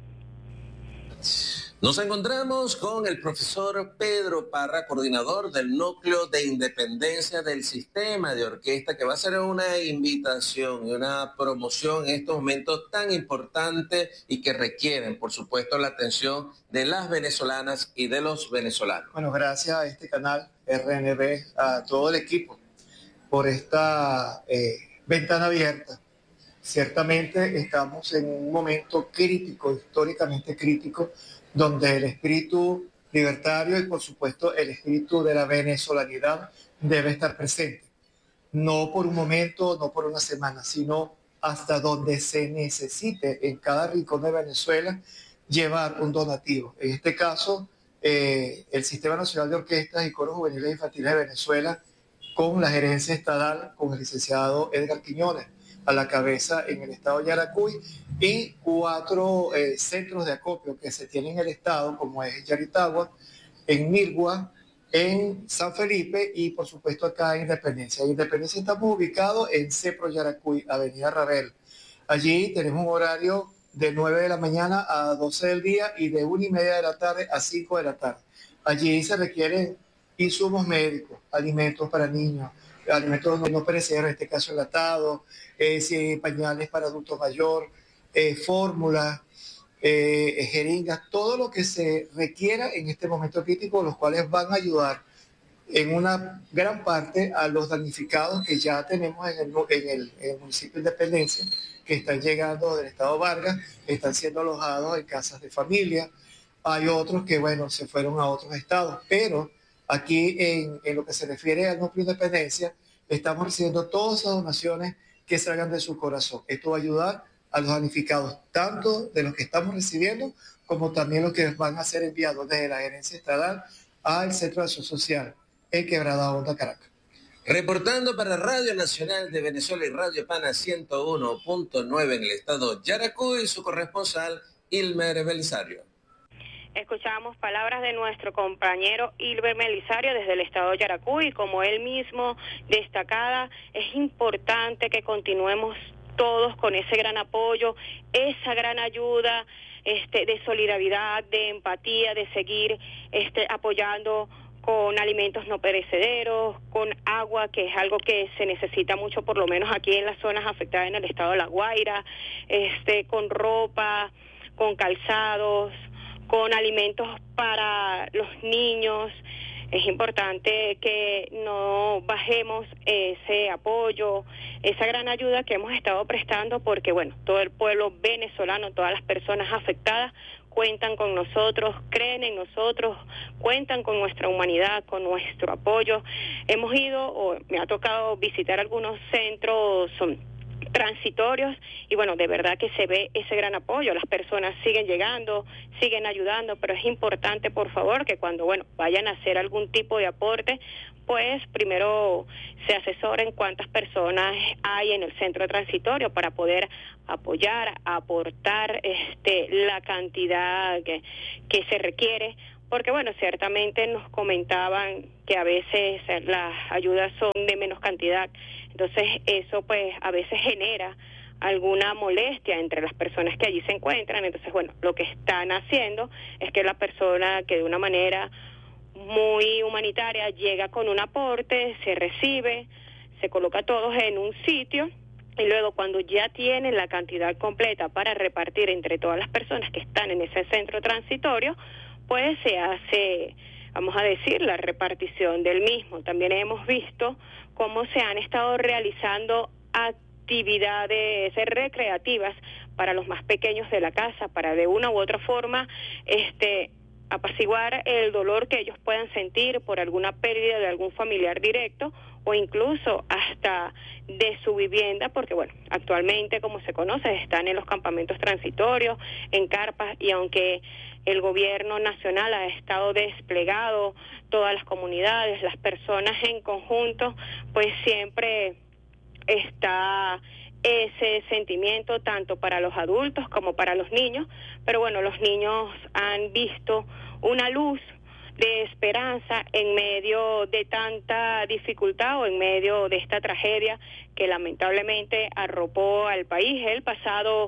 Nos encontramos con el profesor Pedro Parra, coordinador del Núcleo de Independencia del Sistema de Orquesta, que va a hacer una invitación y una promoción en estos momentos tan importantes y que requieren, por supuesto, la atención de las venezolanas y de los venezolanos. Bueno, gracias a este canal RNB, a todo el equipo, por esta ventana abierta. Ciertamente estamos en un momento crítico, históricamente crítico, donde el espíritu libertario y por supuesto el espíritu de la venezolanidad debe estar presente. No por un momento, no por una semana, sino hasta donde se necesite en cada rincón de Venezuela llevar un donativo. En este caso, el Sistema Nacional de Orquestas y Coros Juveniles e Infantiles de Venezuela, con la gerencia estatal, con el licenciado Edgar Quiñones a la cabeza en el estado de Yaracuy, y 4 centros de acopio que se tienen en el estado, como es Yaritagua, en Mirgua, en San Felipe y por supuesto acá en Independencia. En Independencia estamos ubicados en Cepro Yaracuy, Avenida Ravel. Allí tenemos un horario de 9 de la mañana a 12 del día y de 1:30 de la tarde a 5 de la tarde. Allí se requieren insumos médicos, alimentos para niños, alimentos no perecederos, en este caso enlatados, pañales para adultos mayor, fórmulas, jeringas, todo lo que se requiera en este momento crítico, los cuales van a ayudar en una gran parte a los damnificados que ya tenemos en el municipio de Independencia, que están llegando del estado Vargas, están siendo alojados en casas de familia. Hay otros que, bueno, se fueron a otros estados, pero aquí en lo que se refiere al núcleo de Independencia, estamos recibiendo todas esas donaciones que salgan de su corazón. Esto va a ayudar a los damnificados, tanto de los que estamos recibiendo, como también los que van a ser enviados desde la gerencia estatal al Centro de Acción Social en Quebrada Honda, Caracas. Reportando para Radio Nacional de Venezuela y Radio Pana 101.9 en el estado Yaracuy, su corresponsal Ilmer Belisario. Escuchamos palabras de nuestro compañero Ilmer Belisario desde el estado de Yaracuy. Como él mismo destacaba, es importante que continuemos todos con ese gran apoyo, esa gran ayuda de solidaridad, de empatía, de seguir apoyando con alimentos no perecederos, con agua, que es algo que se necesita mucho, por lo menos aquí en las zonas afectadas en el estado de La Guaira, con ropa, con calzados, con alimentos para los niños. Es importante que no bajemos ese apoyo, esa gran ayuda que hemos estado prestando, porque bueno, todo el pueblo venezolano, todas las personas afectadas cuentan con nosotros, creen en nosotros, cuentan con nuestra humanidad, con nuestro apoyo. Hemos ido, o me ha tocado visitar algunos centros transitorios, y bueno, de verdad que se ve ese gran apoyo. Las personas siguen llegando, siguen ayudando, pero es importante, por favor, que cuando vayan a hacer algún tipo de aporte, pues primero se asesoren cuántas personas hay en el centro transitorio para poder apoyar, aportar la cantidad que se requiere, porque ciertamente nos comentaban que a veces las ayudas son de menos cantidad, entonces eso pues a veces genera alguna molestia entre las personas que allí se encuentran. Entonces lo que están haciendo es que la persona que de una manera muy humanitaria llega con un aporte, se recibe, se coloca todos en un sitio, y luego cuando ya tienen la cantidad completa para repartir entre todas las personas que están en ese centro transitorio, pues se hace, vamos a decir, la repartición del mismo. También hemos visto cómo se han estado realizando actividades recreativas para los más pequeños de la casa, para de una u otra forma apaciguar el dolor que ellos puedan sentir por alguna pérdida de algún familiar directo, o incluso hasta de su vivienda, porque actualmente, como se conoce, están en los campamentos transitorios, en carpas, y aunque el gobierno nacional ha estado desplegado, todas las comunidades, las personas en conjunto, pues siempre está ese sentimiento tanto para los adultos como para los niños, pero los niños han visto una luz de esperanza en medio de tanta dificultad o en medio de esta tragedia que lamentablemente arropó al país el pasado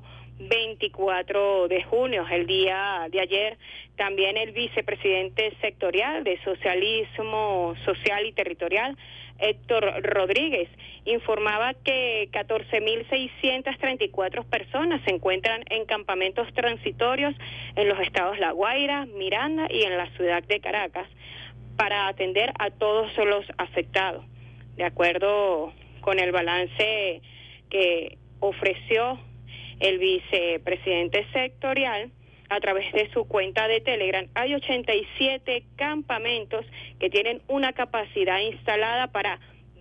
24 de junio, el día de ayer. También el vicepresidente sectorial de Socialismo Social y Territorial, Héctor Rodríguez, informaba que 14.634 personas se encuentran en campamentos transitorios en los estados La Guaira, Miranda y en la ciudad de Caracas para atender a todos los afectados. De acuerdo con el balance que ofreció el vicepresidente sectorial a través de su cuenta de Telegram, hay 87 campamentos que tienen una capacidad instalada para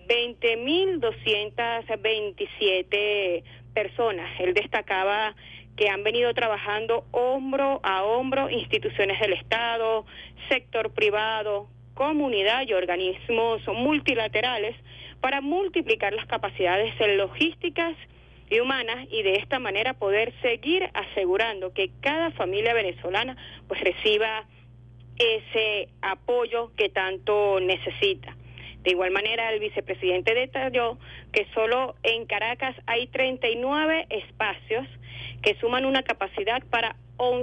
20.227 personas. Él destacaba que han venido trabajando hombro a hombro instituciones del Estado, sector privado, comunidad y organismos multilaterales para multiplicar las capacidades logísticas y humanas, y de esta manera poder seguir asegurando que cada familia venezolana pues reciba ese apoyo que tanto necesita. De igual manera, el vicepresidente detalló que solo en Caracas hay 39 espacios que suman una capacidad para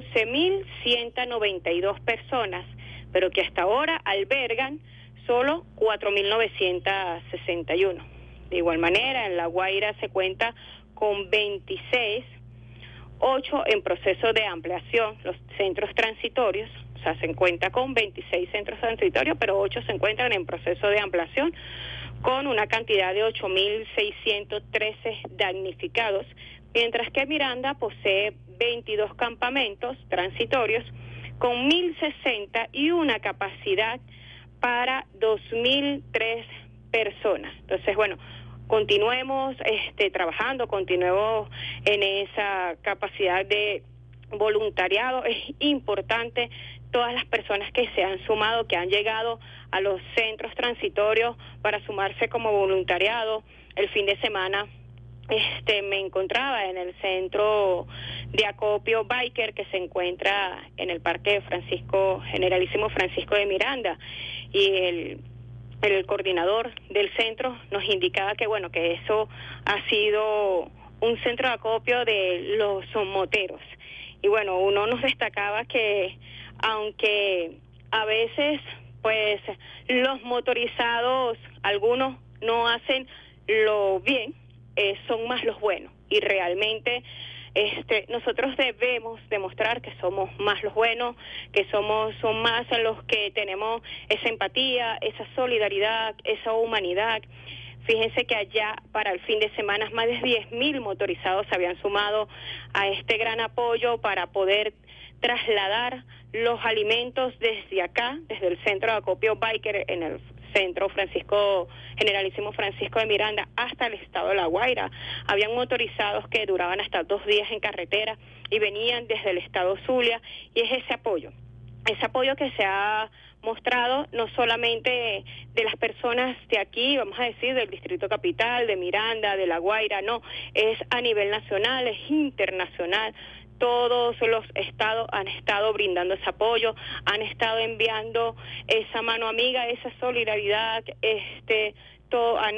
11.192 personas, pero que hasta ahora albergan solo 4.961. De igual manera, en La Guaira se cuenta con 26, 8 en proceso de ampliación, los centros transitorios, o sea, se cuenta con 26 centros transitorios, pero 8 se encuentran en proceso de ampliación, con una cantidad de 8.613 damnificados, mientras que Miranda posee 22 campamentos transitorios con 1.060 y una capacidad para 2.003 personas. Entonces, continuemos trabajando, continuemos en esa capacidad de voluntariado. Es importante todas las personas que se han sumado, que han llegado a los centros transitorios para sumarse como voluntariado. El fin de semana me encontraba en el centro de acopio Biker, que se encuentra en el Parque Generalísimo Francisco de Miranda, y el coordinador del centro nos indicaba que que eso ha sido un centro de acopio de los moteros. Y uno nos destacaba que aunque a veces pues los motorizados, algunos no hacen lo bien, son más los buenos, y realmente nosotros debemos demostrar que somos más los buenos, que son más los que tenemos esa empatía, esa solidaridad, esa humanidad. Fíjense que allá para el fin de semana más de 10.000 motorizados se habían sumado a este gran apoyo para poder trasladar los alimentos desde acá, desde el centro de acopio Biker en el centro Generalísimo Francisco de Miranda, hasta el estado de La Guaira. Habían motorizados que duraban hasta 2 días en carretera y venían desde el estado Zulia, y es ese apoyo que se ha mostrado no solamente de las personas de aquí, vamos a decir, del Distrito Capital, de Miranda, de La Guaira, no, es a nivel nacional, es internacional. Todos los estados han estado brindando ese apoyo, han estado enviando esa mano amiga, esa solidaridad, han